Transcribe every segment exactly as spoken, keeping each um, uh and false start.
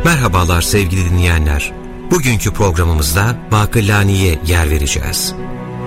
Merhabalar sevgili dinleyenler. Bugünkü programımızda Baqillani'ye yer vereceğiz.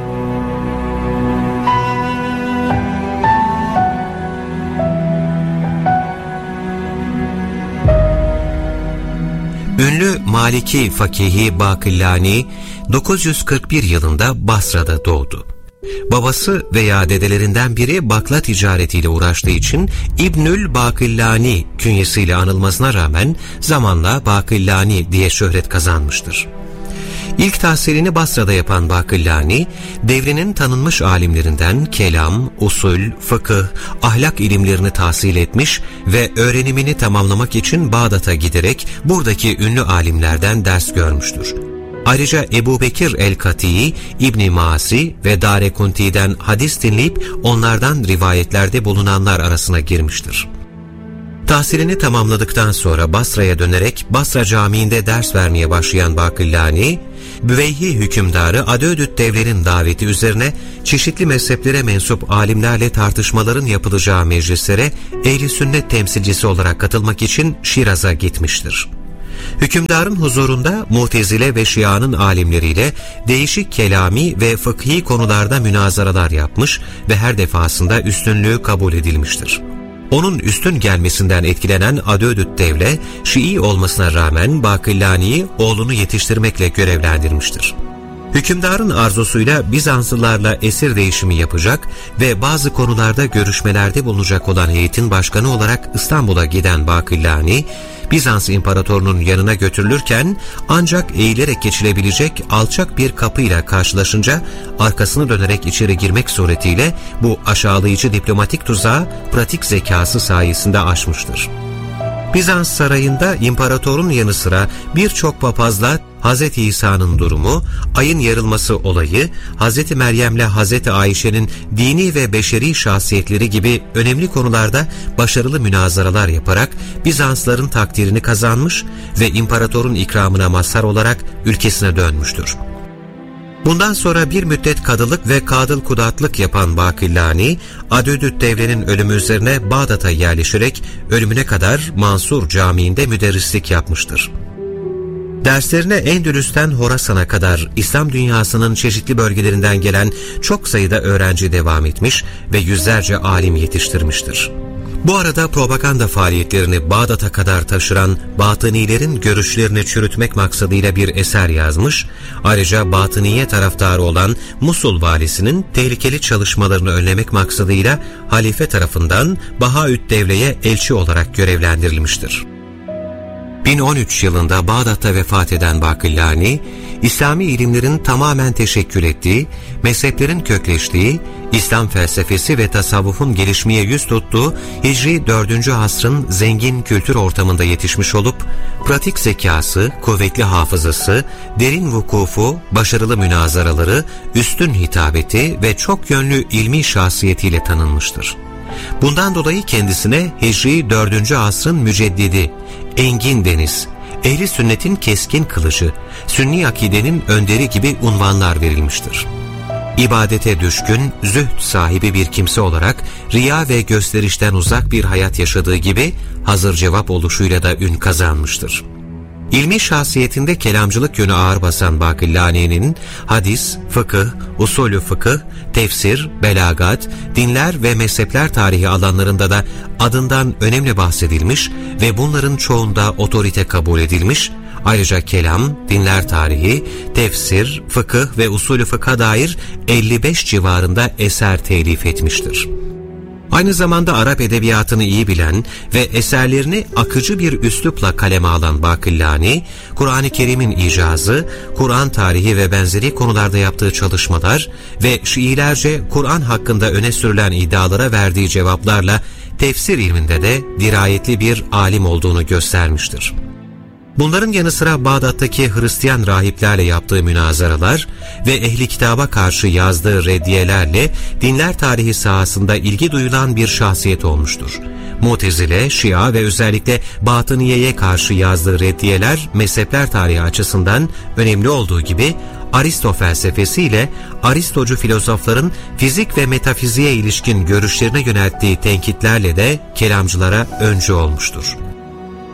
Ünlü Maliki fakihi Baqillani dokuz yüz kırk bir yılında Basra'da doğdu. Babası veya dedelerinden biri bakla ticaretiyle uğraştığı için İbnül Baqillani künyesiyle anılmasına rağmen zamanla Baqillani diye şöhret kazanmıştır. İlk tahsilini Basra'da yapan Baqillani, devrinin tanınmış alimlerinden kelam, usul, fıkıh, ahlak ilimlerini tahsil etmiş ve öğrenimini tamamlamak için Bağdat'a giderek buradaki ünlü alimlerden ders görmüştür. Ayrıca Ebu Bekir el-Kati'yi, İbn-i Masi ve Darekunti'den hadis dinleyip onlardan rivayetlerde bulunanlar arasına girmiştir. Tahsilini tamamladıktan sonra Basra'ya dönerek Basra Camii'nde ders vermeye başlayan Baqillani, Büveyhi hükümdarı Adödüt Devle'nin daveti üzerine çeşitli mezheplere mensup alimlerle tartışmaların yapılacağı meclislere ehli sünnet temsilcisi olarak katılmak için Şiraz'a gitmiştir. Hükümdarın huzurunda Mu'tezile ve Şia'nın alimleriyle değişik kelami ve fıkhi konularda münazaralar yapmış ve her defasında üstünlüğü kabul edilmiştir. Onun üstün gelmesinden etkilenen Adödüt Devle, Şii olmasına rağmen Baqillani'yi oğlunu yetiştirmekle görevlendirmiştir. Hükümdarın arzusuyla Bizanslılarla esir değişimi yapacak ve bazı konularda görüşmelerde bulunacak olan heyetin başkanı olarak İstanbul'a giden Baqillani, Bizans imparatorunun yanına götürülürken ancak eğilerek geçilebilecek alçak bir kapıyla karşılaşınca arkasını dönerek içeri girmek suretiyle bu aşağılayıcı diplomatik tuzağı pratik zekası sayesinde aşmıştır. Bizans sarayında imparatorun yanı sıra birçok papazla Hz. İsa'nın durumu, ayın yarılması olayı, Hz. Meryem'le Hz. Ayşe'nin dini ve beşeri şahsiyetleri gibi önemli konularda başarılı münazaralar yaparak Bizansların takdirini kazanmış ve imparatorun ikramına mazhar olarak ülkesine dönmüştür. Bundan sonra bir müddet kadılık ve kadıl kudatlık yapan Baqillani, Adödüt Devle'nin ölümü üzerine Bağdat'a yerleşerek ölümüne kadar Mansur Camii'nde müderrislik yapmıştır. Derslerine Endülüs'ten Horasan'a kadar İslam dünyasının çeşitli bölgelerinden gelen çok sayıda öğrenci devam etmiş ve yüzlerce alim yetiştirmiştir. Bu arada propaganda faaliyetlerini Bağdat'a kadar taşıran Batınilerin görüşlerini çürütmek maksadıyla bir eser yazmış, ayrıca Batıniye taraftarı olan Musul valisinin tehlikeli çalışmalarını önlemek maksadıyla halife tarafından Bahaüddevle'ye elçi olarak görevlendirilmiştir. bin on üç yılında Bağdat'ta vefat eden Baqillani, İslami ilimlerin tamamen teşekkül ettiği, mezheplerin kökleştiği, İslam felsefesi ve tasavvufun gelişmeye yüz tuttuğu Hicri dördüncü asrın zengin kültür ortamında yetişmiş olup, pratik zekası, kuvvetli hafızası, derin vukufu, başarılı münazaraları, üstün hitabeti ve çok yönlü ilmi şahsiyetiyle tanınmıştır. Bundan dolayı kendisine Hicri dördüncü asrın müceddidi, engin deniz, ehli sünnetin keskin kılıcı, sünni akidenin önderi gibi unvanlar verilmiştir. İbadete düşkün, zühd sahibi bir kimse olarak riya ve gösterişten uzak bir hayat yaşadığı gibi hazır cevap oluşuyla da ün kazanmıştır. İlmi şahsiyetinde kelamcılık yönü ağır basan Baqillani'nin hadis, fıkıh, usulü fıkıh, tefsir, belagat, dinler ve mezhepler tarihi alanlarında da adından önemli bahsedilmiş ve bunların çoğunda otorite kabul edilmiş, ayrıca kelam, dinler tarihi, tefsir, fıkıh ve usulü fıkha dair elli beş civarında eser telif etmiştir. Aynı zamanda Arap edebiyatını iyi bilen ve eserlerini akıcı bir üslupla kaleme alan Baqillani, Kur'an-ı Kerim'in icazı, Kur'an tarihi ve benzeri konularda yaptığı çalışmalar ve Şiilerce Kur'an hakkında öne sürülen iddialara verdiği cevaplarla tefsir ilminde de dirayetli bir alim olduğunu göstermiştir. Bunların yanı sıra Bağdat'taki Hristiyan rahiplerle yaptığı münazaralar ve ehli kitaba karşı yazdığı reddiyelerle dinler tarihi sahasında ilgi duyulan bir şahsiyet olmuştur. Mu'tezile, Şia ve özellikle Batıniye'ye karşı yazdığı reddiyeler mezhepler tarihi açısından önemli olduğu gibi Aristo felsefesiyle Aristocu filozofların fizik ve metafiziğe ilişkin görüşlerine yönelttiği tenkitlerle de kelamcılara öncü olmuştur.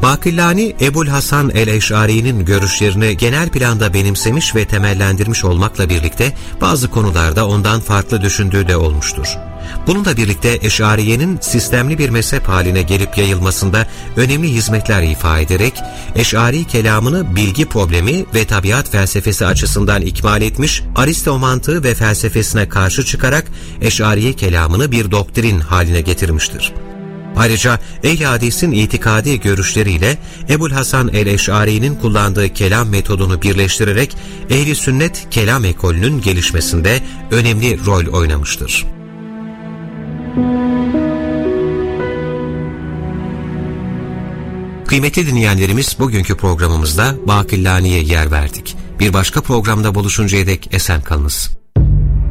Bakillani, Ebul Hasan el-Eş'ari'nin görüşlerini genel planda benimsemiş ve temellendirmiş olmakla birlikte bazı konularda ondan farklı düşündüğü de olmuştur. Bununla birlikte Eş'ariye'nin sistemli bir mezhep haline gelip yayılmasında önemli hizmetler ifa ederek Eş'ari kelamını bilgi problemi ve tabiat felsefesi açısından ikmal etmiş, Aristo mantığı ve felsefesine karşı çıkarak Eş'ariye kelamını bir doktrin haline getirmiştir. Ayrıca Ehl-i Hadis'in itikadi görüşleriyle Ebul Hasan el-Eş'ari'nin kullandığı kelam metodunu birleştirerek Ehl-i Sünnet kelam ekolünün gelişmesinde önemli rol oynamıştır. Kıymetli dinleyenlerimiz, bugünkü programımızda Bakillani'ye yer verdik. Bir başka programda buluşuncaya dek esen kalınız.